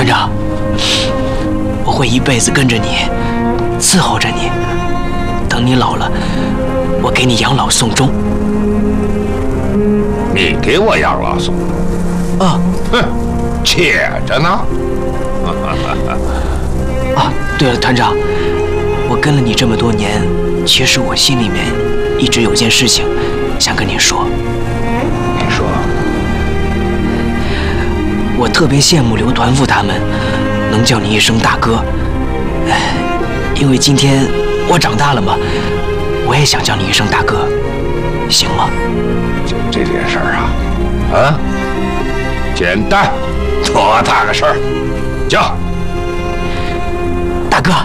团长，我会一辈子跟着你，伺候着你。等你老了，我给你养老送终。 你给我养老送终？ 啊， 哼，且着呢。 啊，对了，团长，我跟了你这么多年，其实我心里面一直有件事情想跟你说。 你说。 我特别羡慕刘团副他们能叫你一声大哥，因为今天我长大了嘛，我也想叫你一声大哥，行吗？ 这件事儿啊，简单，多大个事儿，叫大哥。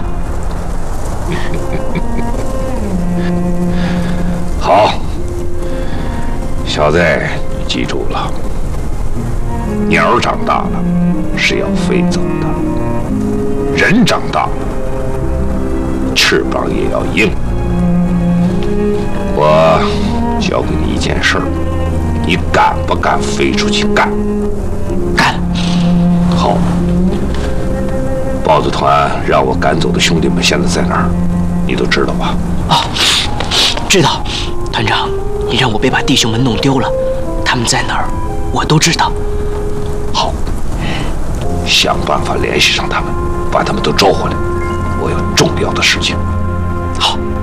好，小子，你记住了。鸟长大了是要飞走的，人长大了翅膀也要硬。我交给你一件事儿，你敢不敢飞出去干？ 干。 好。豹子团让我赶走的兄弟们现在在哪儿？你都知道吧？ 啊，知道。团长，你让我别把弟兄们弄丢了，他们在哪儿，我都知道。 好，想办法联系上他们，把他们都招回来。我有重要的事情。 好。